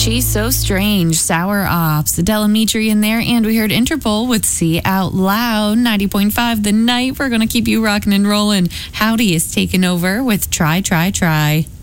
She's So Strange, Sour Ops, Delamitri in there, and we heard Interpol with See Out Loud, 90.5 The Night. We're going to keep you rocking and rolling. Howdy is taking over with Try, Try, Try.